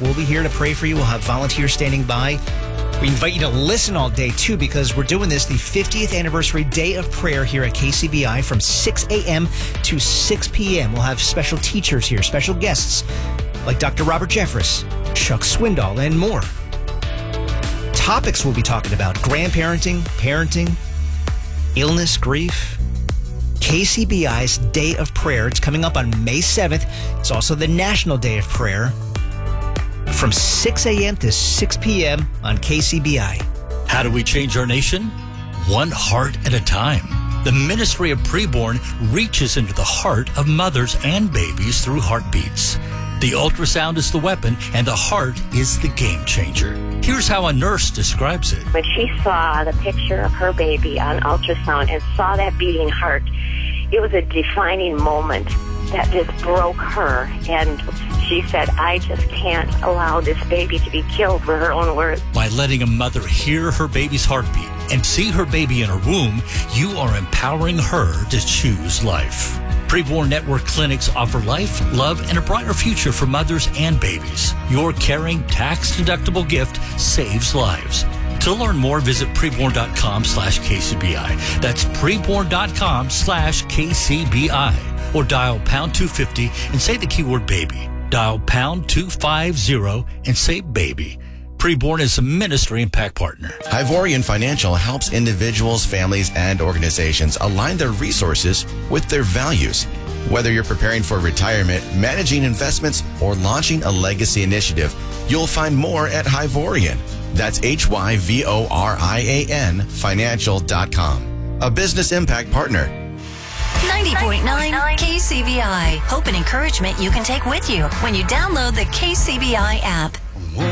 We'll be here to pray for you. We'll have volunteers standing by. We invite you to listen all day, too, because we're doing this the 50th anniversary day of prayer here at KCBI from 6 a.m. to 6 p.m. We'll have special teachers here, special guests like Dr. Robert Jeffress, Chuck Swindoll, and more. Topics we'll be talking about: grandparenting, parenting, illness, grief. KCBI's Day of Prayer. It's coming up on May 7th. It's also the National Day of Prayer from 6 a.m. to 6 p.m. on KCBI. How do we change our nation? One heart at a time. The Ministry of Preborn reaches into the heart of mothers and babies through heartbeats. The ultrasound is the weapon, and the heart is the game changer. Here's how a nurse describes it. When she saw the picture of her baby on ultrasound and saw that beating heart, it was a defining moment that just broke her. And she said, I just can't allow this baby to be killed, for her own words. By letting a mother hear her baby's heartbeat and see her baby in her womb, you are empowering her to choose life. Preborn Network clinics offer life, love, and a brighter future for mothers and babies. Your caring, tax-deductible gift saves lives. To learn more, visit preborn.com/KCBI. That's preborn.com/KCBI. Or dial pound 250 and say the keyword baby. Dial pound 250 and say baby. Preborn is a ministry impact partner. Hivorian Financial helps individuals, families, and organizations align their resources with their values. Whether you're preparing for retirement, managing investments, or launching a legacy initiative, you'll find more at Hivorian. That's HYVORIAN financial.com. A business impact partner. 90.9 KCBI. Hope and encouragement you can take with you when you download the KCBI app.